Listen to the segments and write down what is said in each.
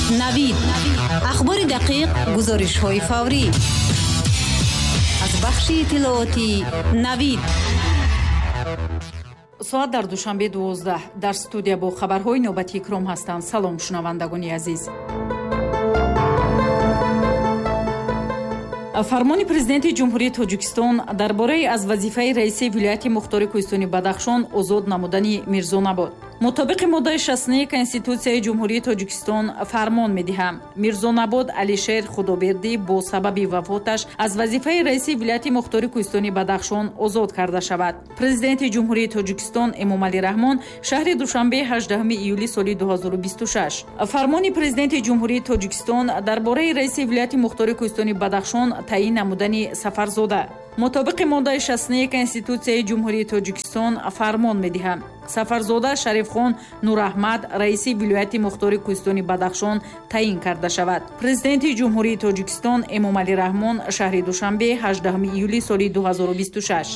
навид. ахбори дақиқ, гузоришҳои фаврӣ. аз бахши иттилооти навид. соат дар душанбе 12 дар студия бо хабарҳои навбати икром ҳастанд. салом шунавандагони азиз. фармони президенти ҷумҳурии тоҷикистон дар бораи аз вазифаи раиси вилояти мухтори кӯҳистони бадахшон озод намудани Мирзонабод. мутобиқи моддаи 69 конститутсияи ҷумҳурии тоҷикистон фармон медиҳам Мирзонабод Алишер Худобердӣ бо сабаби вафоташ аз вазифаи раиси вилояти мухтори кӯҳистони бадахшон озод карда шавад. Президенти ҷумҳурии тоҷикистон Эмомалӣ Раҳмон шаҳри Душанбе 18 июли соли 2026 фармони президенти ҷумҳурии тоҷикистон дар бораи раиси вилояти мухтори кӯҳистони бадахшон таъин намудани Сафарзода. мутобиқи моддаи 69 конститутсияи ҷумҳурии тоҷикистон фармон медиҳам Сафарзода Шарифхон Нураҳмад раиси вилояти мухтори кӯҳистони бадахшон таъин карда шавад. Президенти ҷумҳурии тоҷикистон Эмомалӣ Раҳмон шаҳри Душанбе 18 июли соли 2026.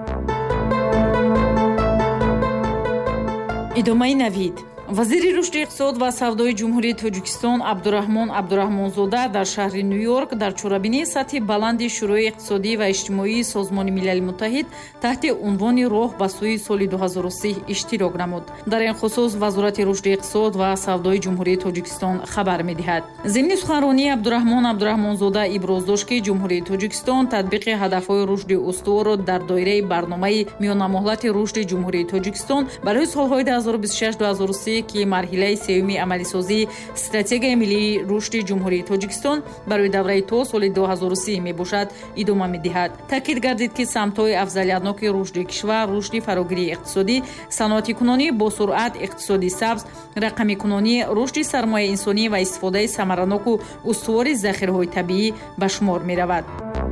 идомаи навид. вазири рушди иқтисод ва савдои ҷумҳурии тоҷикистон Абдураҳмон Абдураҳмонзода дар шаҳри Нью-Йорк дар чорабинии сатҳи баланди шӯрои иқтисодӣ ва иҷтимоии Созмони Милали Муттаҳид таҳти унвони роҳ ба сӯи соли 2030 иштирок намуд. дар ин хусус вазорати рушди иқтисод ва савдои ҷумҳурии тоҷикистон хабар медиҳад. зимни суханронии Абдураҳмон Абдураҳмонзода иброз дошт ки ҷумҳурии тоҷикистон татбиқи ҳадафҳои рушди устуворро дар доираи барномаи миёнамоҳлати рушди ҷумҳурии тоҷикистон барои солҳои 2026-2030 ки марҳилаи сеюми амалисозии стратегияи миллии рушди ҷумҳурии тоҷикистон барои давраи то соли 2030 мебошад идома медиҳад. таъкид гардид ки самтҳои афзалиятноки рушди кишвар рушди фарогирии иқтисодӣ, саноатикунонӣ бо суръат, иқтисоди сабз, рақамикунонӣ, рушди сармояинсонӣ ва истифодаи самараноку устувори захираҳои табиӣ ба шумор меравад.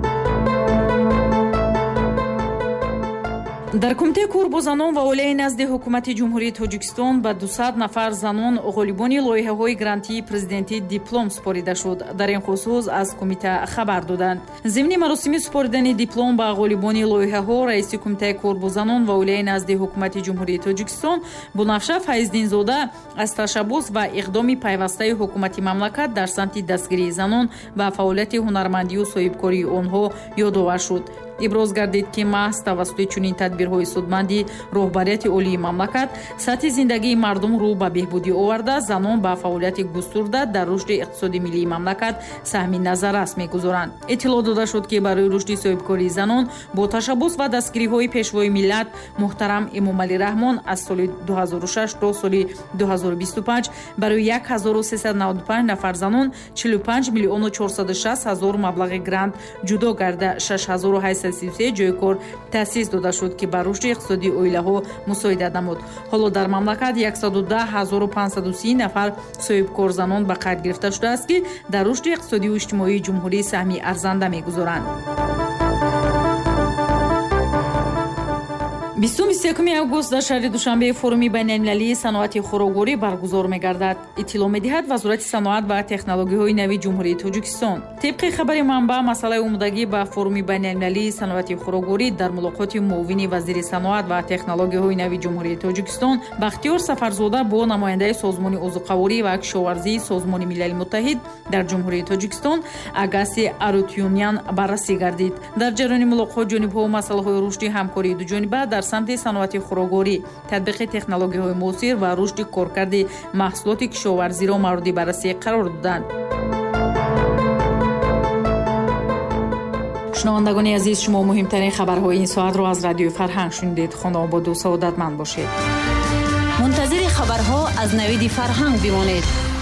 дар кумитаи кор бо занон ва олияи назди ҳукумати ҷумҳурии тоҷикистон ба 200 нафар занон ғолибони лоиҳаҳои грантии президентӣ диплом супорида шуд. дар ин хусус аз кумита хабар доданд. зимни маросими супоридани диплом ба ғолибони лоиҳаҳо раиси кумитаи кор бо занон ва олияи назди ҳукумати ҷумҳурии тоҷикистон Бунафша Файздинзода аз ташаббус ва иқдоми пайвастаи ҳукумати мамлакат дар самти дастгирии занон ва фаъолияти ҳунармандию соҳибкории онҳо ёдовар шуд. иброз гардид ки маҳз тавассути чунин тадбирҳои судманди роҳбарияти олии мамлакат сатҳи зиндагии мардум рӯ ба беҳбудӣ оварда занон ба фаъолияти густурда дар рушди иқтисоди миллии мамлакат саҳми назаррас мегузоранд. иттилоъ дода шуд ки барои рушди соҳибкории занон бо ташаббус ва дастгириҳои пешвои миллат муҳтарам Эмомалӣ Раҳмон аз соли 2006 то соли 2025 барои 1395 нафар занон 45 миллиону 460 ҳазор маблағи грант ҷудо гарда 6833 ҷойи кор таъсис дода шуд ки ба рушди иқтисодии оилаҳо мусоидат намуд. ҳоло дар мамлакат 110530 нафар соҳибкорзанон ба қайд гирифта шудааст ки дар рушди иқтисодию иҷтимоии ҷумҳурӣ саҳми арзанда мегузоранд. 21 август дар шаҳри Душанбе форуми байналмилалии саноати хӯрокворӣ баргузор мегардад. иттилоъ медиҳад вазорати саноат ва технологияҳои нави ҷумҳурии тоҷикистон. тибқи хабари манбаъ масъалаи омодагӣ ба форуми байналмилалии саноати хӯрокворӣ дар мулоқоти муовини вазири саноат ва технологияҳои нави ҷумҳурии тоҷикистон Бахтиёр Сафарзода бо намояндаи созмони озуқаворӣ ва кишоварзии Созмони Милали Муттаҳид дар ҷумҳурии тоҷикистон Агаси Арутюнян баррасӣ гардид. дар ҷараёни мулоқот ҷонибҳо масъалаҳои рушди ҳамкории дуҷониба дар самти саноати хӯрокворӣ, татбиқи технологияҳои муосир ва рушди коркарди маҳсулоти кишоварзиро мавриди баррасӣ қарор доданд. шунавандагони азиз, шумо муҳимтарин хабарҳои ин соатро аз радиои Фарҳанг шунидед. хонободу саодатманд бошед. мунтазири хабарҳо аз навиди Фарҳанг бимонед.